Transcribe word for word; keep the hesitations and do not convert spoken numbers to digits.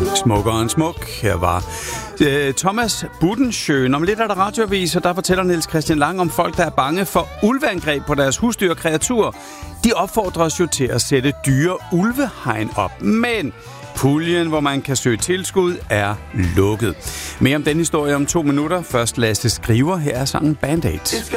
Smukkere end smuk. Her var øh, Thomas Budensjøen. Om lidt er der radioavis, og der fortæller Niels Christian Lang om folk, der er bange for ulveangreb på deres husdyr og kreaturer. De opfordres jo til at sætte dyre ulvehegn op. Men puljen, hvor man kan søge tilskud, er lukket. Mere om den historie om to minutter. Først Lasse Skriver. Her er sangen Band-Aid.